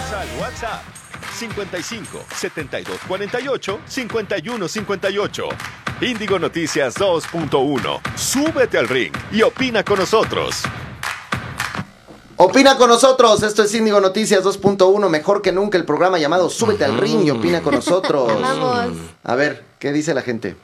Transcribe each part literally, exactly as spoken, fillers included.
al WhatsApp cincuenta y cinco, setenta y dos cuarenta y ocho, cincuenta y uno cincuenta y ocho. Índigo Noticias dos punto uno. Súbete al ring y opina con nosotros. Opina con nosotros, esto es Índigo Noticias dos punto uno, mejor que nunca el programa llamado Súbete al ring y opina con nosotros. Vamos. A ver, ¿qué dice la gente?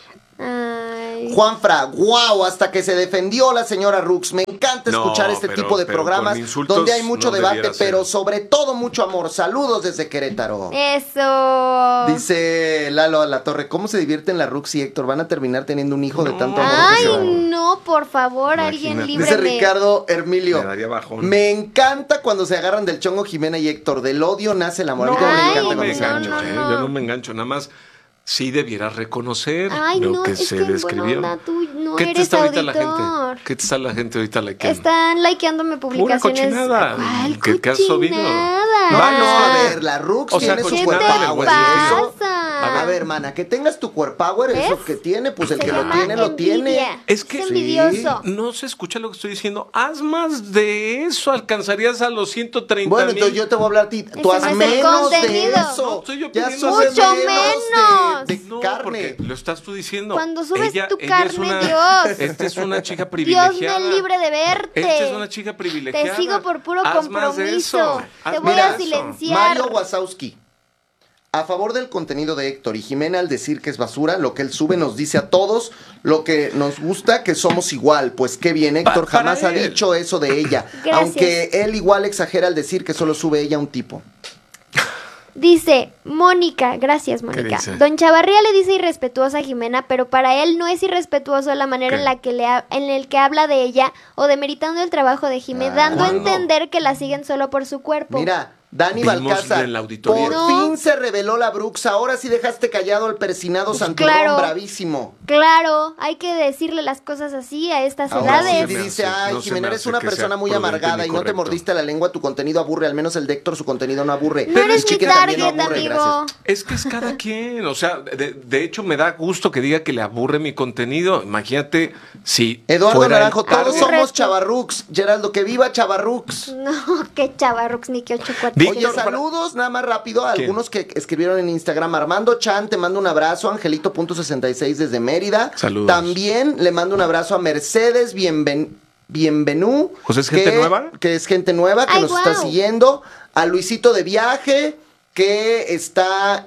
Ay. Juanfra, wow, hasta que se defendió la señora Rux. Me encanta escuchar No, este pero- tipo de pero programas con insultos donde hay mucho no debate, debiera ser. pero sobre todo mucho amor. Saludos desde Querétaro. Eso. Dice Lalo a la Torre, ¿cómo se divierten la Rux y Héctor? Van a terminar teniendo un hijo de tanto amor. que se Ay, dan. no, por favor, alguien Imagínate. libre Dice de... Ricardo Hermilio, Me daría bajón. me encanta cuando se agarran del chongo Jimena y Héctor. Del odio nace el amor. A mí No, también me Ay, encanta yo no cuando me se no, engancho, agarran. no, ¿eh? no. Yo no me engancho, nada más sí debieras reconocer Ay, lo no, que es se que buena describió. onda, tú no ¿Qué te eres está ahorita la auditor. gente? ¿Qué te está la gente ahorita likeando? Están likeándome publicaciones. cochinada. ¿Cuál ¿Qué- qué has oído? cochinada? No, Vale, no, es a que- ver, la Rux O sea, tiene su ¿Qué te cochinada core del power. guachín. Eso, pasa? a ver, mana, que tengas tu core power, ¿Ves? eso que tiene, pues el Se que lo llama tiene, lo envidia. tiene. Es que- Es Sí. envidioso. No se escucha lo que estoy diciendo. Haz más de eso. Alcanzarías a los ciento treinta Bueno, mil. entonces yo te voy a hablar a ti. Tú Ese haz no es el menos de contenido. eso. No, estoy yo ya pidiendo subes Mucho de- menos. de, de No, carne. porque lo estás tú diciendo. Cuando subes Ella- tu ella es carne, una- Dios. Esta es una chica Dios privilegiada. me libre de verte. Esta es una chica privilegiada. Te sigo por puro Haz más de compromiso. eso. Te Haz voy más a de eso. silenciar. Mario Wazowski. A favor del contenido de Héctor y Jimena al decir que es basura, lo que él sube nos dice a todos lo que nos gusta, que somos igual. Pues qué bien, Héctor Pa- para jamás ha él. dicho eso de ella. Gracias. Aunque él igual exagera al decir que solo sube ella un tipo. Dice Mónica, gracias Mónica. dice? Don Chavarría le dice irrespetuosa a Jimena, pero para él no es irrespetuoso la manera ¿Qué? en la que le ha- en el que habla de ella o demeritando el trabajo de Jimena, Ah. dando a ¿Cuándo? entender que la siguen solo por su cuerpo. Mira, Dani Vimos Balcázar, en la auditoría. por No. fin se reveló la Brux. Ahora sí dejaste callado al persinado Santurrón, claro. bravísimo. Claro, hay que decirle las cosas así a estas Ahora sí edades. me dice, hace- ay, no se Jimena, me eres hace una que sea persona muy prudente amargada ni y no te correcto. mordiste la lengua, tu contenido aburre, al menos el de Héctor, su contenido no aburre. No eres mi Chiquen también no target, aburre, amigo. gracias. Es que es cada quien, o sea, de, de hecho me da gusto que diga que le aburre mi contenido. Imagínate si Eduardo fuera el Naranjo, todos target. somos Correcto. chavarrux. Geraldo, que viva chavarrux. No, qué chavarrux, ni qué ocho cuatro. Víctor, Oye, para- saludos, nada más rápido a ¿Quién? algunos que escribieron en Instagram. Armando Chan, te mando un abrazo. Angelito punto sesenta y seis desde Mérida. Saludos. También le mando un abrazo a Mercedes Bienven Bienvenú. O sea, ¿es gente que- nueva? Que es gente nueva que Ay, nos guau. está siguiendo. A Luisito de Viaje, que está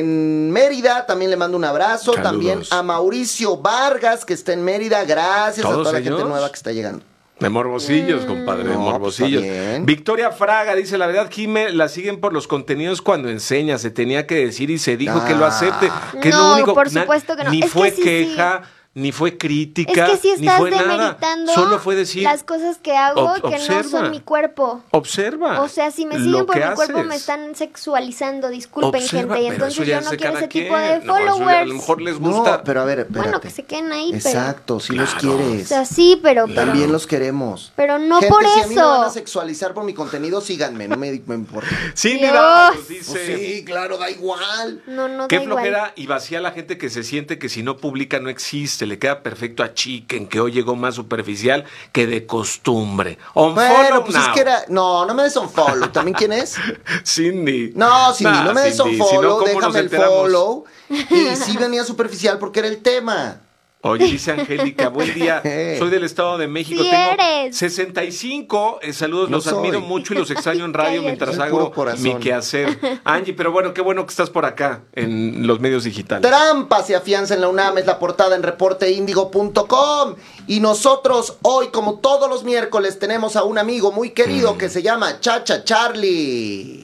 en Mérida. También le mando un abrazo. Saludos. También a Mauricio Vargas, que está en Mérida. Gracias a ¿Todos toda la ellos? gente nueva que está llegando. De morbosillos, compadre, de No, pues, morbosillos. está bien. Victoria Fraga dice, la verdad, Jime, la siguen por los contenidos cuando enseña, se tenía que decir y se dijo que lo acepte. Que es lo No, único, por na- supuesto que no. Ni Es que fue sí, queja, ni fue crítica, Es que si ni estás fue nada. demeritando Solo fue decir, las cosas que hago ob- que no observa. son mi cuerpo. observa. O sea, si me lo siguen por que mi cuerpo haces. me están sexualizando, disculpen Observa, gente, y pero entonces eso ya yo es no de quiero cada ese tipo quien. de No, eso ya followers. a lo mejor les gusta. No, pero a ver, espérate. Bueno, que se queden ahí, pero... Exacto, si los Claro. O quieres. sea, sí, pero... pero También los queremos. Pero no Gente, por si a mí me van a eso. sexualizar por mi contenido, síganme, no me, me importa. Cindy Dios. Ramos Pues dice... sí, claro, da igual. No, no Qué da igual. flojera y vacía la gente que se siente que si no publica no existe. Le queda perfecto a Chicken, que hoy llegó más superficial que de costumbre. On Bueno, follow pues now. es que era... No, no me des un follow. ¿También quién es? Cindy. No, Cindy, Nah, no me des un Cindy, si no, follow, ¿cómo nos déjame el enteramos? follow. Y sí venía superficial porque era el tema. Oye, dice Angélica, buen día. Eh. Soy del Estado de México. Sí Tengo eres. sesenta y cinco. Eh, saludos, No los soy. admiro mucho y los extraño en radio Cállate. mientras Soy hago puro corazón. mi quehacer. Angie, pero bueno, qué bueno que estás por acá en los medios digitales. Trampa se afianza en la UNAM, es la portada en reporte índigo punto com. Y nosotros hoy, como todos los miércoles, tenemos a un amigo muy querido que se llama Chacha Charlie.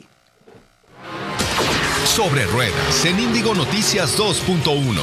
Sobre Ruedas en Índigo Noticias dos punto uno.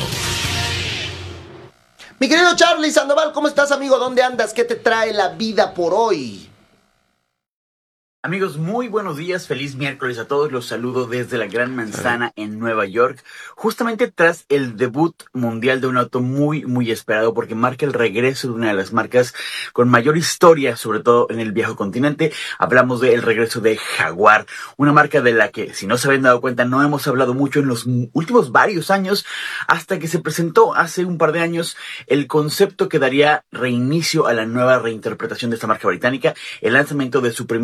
Mi querido Charlie Sandoval, ¿cómo estás, amigo? ¿Dónde andas? ¿Qué te trae la vida por hoy? Amigos, muy buenos días, feliz miércoles a todos, los saludo desde la Gran Manzana en Nueva York, justamente tras el debut mundial de un auto muy, muy esperado porque marca el regreso de una de las marcas con mayor historia, sobre todo en el viejo continente. Hablamos del regreso de Jaguar, una marca de la que, si no se habían dado cuenta, no hemos hablado mucho en los últimos varios años, hasta que se presentó hace un par de años el concepto que daría reinicio a la nueva reinterpretación de esta marca británica, el lanzamiento de su primer vehículo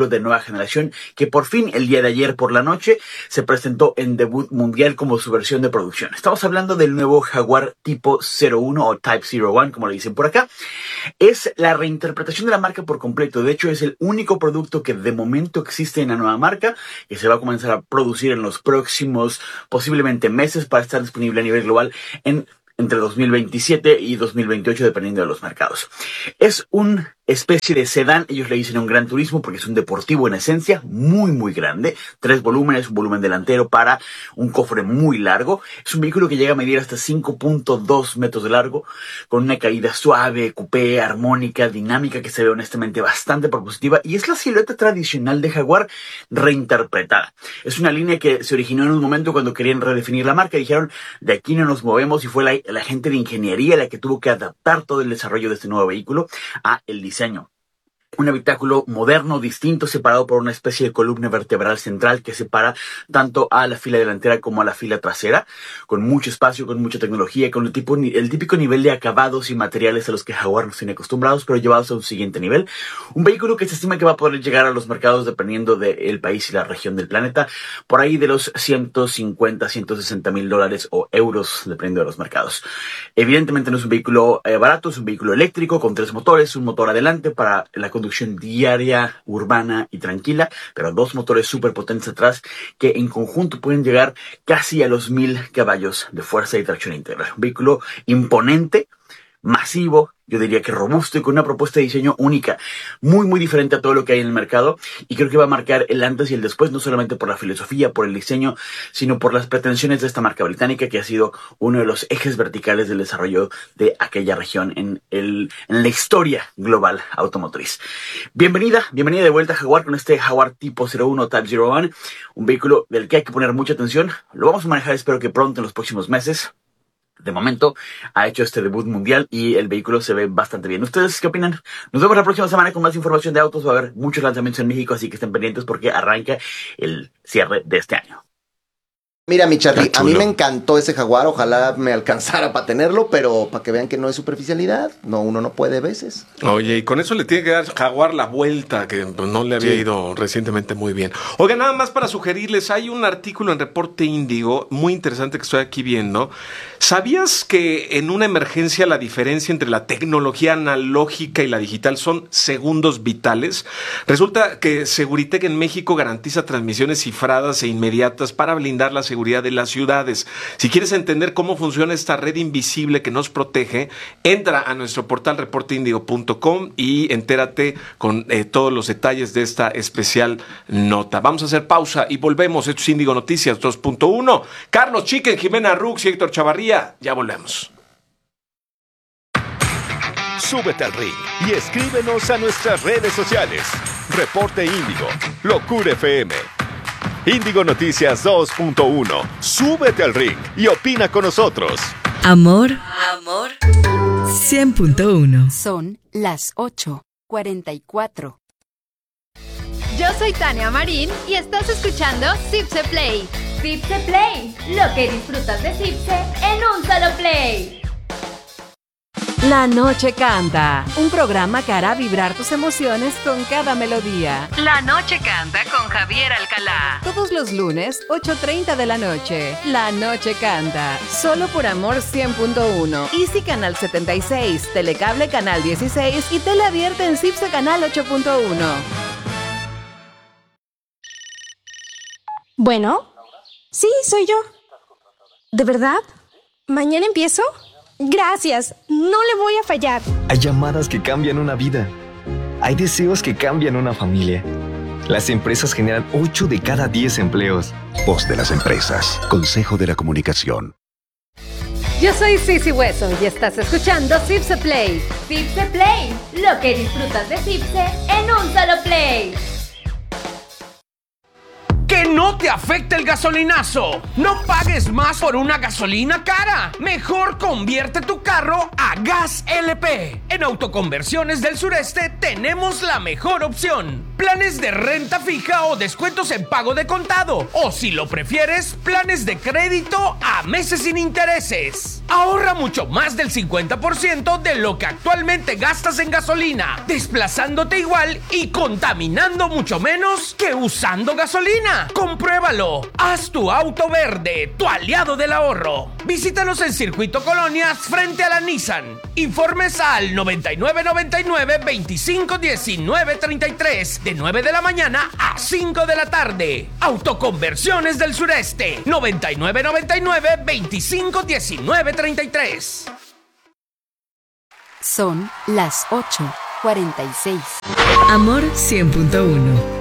vehículo de nueva generación que por fin el día de ayer por la noche se presentó en debut mundial como su versión de producción. Estamos hablando del nuevo Jaguar Tipo cero uno o Type cero uno, como le dicen por acá. Es la reinterpretación de la marca por completo. De hecho, es el único producto que de momento existe en la nueva marca, que se va a comenzar a producir en los próximos, posiblemente meses, para estar disponible a nivel global en entre dos mil veintisiete y dos mil veintiocho, dependiendo de los mercados. Es una especie de sedán, ellos le dicen un Gran Turismo porque es un deportivo en esencia, muy muy grande, tres volúmenes, un volumen delantero para un cofre muy largo. Es un vehículo que llega a medir hasta cinco punto dos metros de largo, con una caída suave, coupé, armónica, dinámica, que se ve honestamente bastante propositiva, y es la silueta tradicional de Jaguar reinterpretada. Es una línea que se originó en un momento cuando querían redefinir la marca y dijeron, de aquí no nos movemos, y fue la, la gente de ingeniería la que tuvo que adaptar todo el desarrollo de este nuevo vehículo a el diseño. Diseño. Un habitáculo moderno, distinto, separado por una especie de columna vertebral central que separa tanto a la fila delantera como a la fila trasera, con mucho espacio, con mucha tecnología, con el, tipo, el típico nivel de acabados y materiales a los que Jaguar nos tiene acostumbrados, pero llevados a un siguiente nivel. Un vehículo que se estima que va a poder llegar a los mercados dependiendo del país y la región del planeta, por ahí de los ciento cincuenta, ciento sesenta mil dólares o euros, dependiendo de los mercados. Evidentemente no es un vehículo eh, barato, es un vehículo eléctrico con tres motores, un motor adelante para la conducción diaria, urbana y tranquila, pero dos motores súper potentes atrás que en conjunto pueden llegar casi a los mil caballos de fuerza y tracción integral. Un vehículo imponente, masivo, yo diría que robusto y con una propuesta de diseño única, muy muy diferente a todo lo que hay en el mercado, y creo que va a marcar el antes y el después, no solamente por la filosofía, por el diseño, sino por las pretensiones de esta marca británica, que ha sido uno de los ejes verticales del desarrollo de aquella región en, el, en la historia global automotriz. Bienvenida, bienvenida de vuelta a Jaguar con este Jaguar Tipo cero uno Type cero uno, un vehículo del que hay que poner mucha atención. Lo vamos a manejar, espero que pronto, en los próximos meses. De momento ha hecho este debut mundial y el vehículo se ve bastante bien. ¿Ustedes qué opinan? Nos vemos la próxima semana con más información de autos. Va a haber muchos lanzamientos en México, así que estén pendientes porque arranca el cierre de este año. Mira, mi Charlie, a mí me encantó ese Jaguar, ojalá me alcanzara para tenerlo, pero para que vean que no es superficialidad, no, uno no puede a veces. Oye, y con eso le tiene que dar Jaguar la vuelta, que no le había sí. ido recientemente muy bien. Oiga, nada más para sugerirles, hay un artículo en Reporte Índigo muy interesante que estoy aquí viendo. ¿Sabías que en una emergencia la diferencia entre la tecnología analógica y la digital son segundos vitales? Resulta que Seguritech en México garantiza transmisiones cifradas e inmediatas para blindar la seguridad seguridad de las ciudades. Si quieres entender cómo funciona esta red invisible que nos protege, entra a nuestro portal reporte índigo punto com y entérate con eh, todos los detalles de esta especial nota. Vamos a hacer pausa y volvemos. Esto es Índigo Noticias dos punto uno. Carlos Chiquen, Jimena Rux y Héctor Chavarría. Ya volvemos. Súbete al ring y escríbenos a nuestras redes sociales. Reporte Índigo, Locura F M. Índigo Noticias dos punto uno. Súbete al ring y opina con nosotros. Amor, amor, cien punto uno. Son las ocho cuarenta y cuatro. Yo soy Tania Marín y estás escuchando Zipse Play. Zipse Play, lo que disfrutas de Zipse en un solo play. La Noche Canta, un programa que hará vibrar tus emociones con cada melodía. La Noche Canta con Javier Alcalá. Todos los lunes, ocho treinta de la noche. La Noche Canta, solo por Amor cien punto uno. Easy Canal setenta y seis, Telecable Canal dieciséis y Tele Abierta en Zipse Canal ocho punto uno. Bueno, sí, soy yo. ¿De verdad? ¿Mañana empiezo? Gracias, no le voy a fallar. Hay llamadas que cambian una vida. Hay deseos que cambian una familia. Las empresas generan ocho de cada diez empleos. Voz de las empresas. Consejo de la Comunicación. Yo soy Sisi Hueso y estás escuchando Zipse Play. Zipse Play, lo que disfrutas de Zipse en un solo play. ¡Que no te afecte el gasolinazo! ¡No pagues más por una gasolina cara! Mejor convierte tu carro a Gas L P. En Autoconversiones del Sureste tenemos la mejor opción. planes de renta fija o descuentos en pago de contado. O si lo prefieres, planes de crédito a meses sin intereses. Ahorra mucho más del cincuenta por ciento de lo que actualmente gastas en gasolina, desplazándote igual y contaminando mucho menos que usando gasolina. Compruébalo. Haz tu auto verde, tu aliado del ahorro. Visítanos en Circuito Colonias frente a la Nissan. Informes al noventa y nueve noventa y nueve veinticinco diecinueve treinta y tres de nueve de la mañana a cinco de la tarde. Autoconversiones del Sureste. noventa y nueve noventa y nueve veinticinco diecinueve treinta y tres. Son las ocho cuarenta y seis. Amor cien punto uno.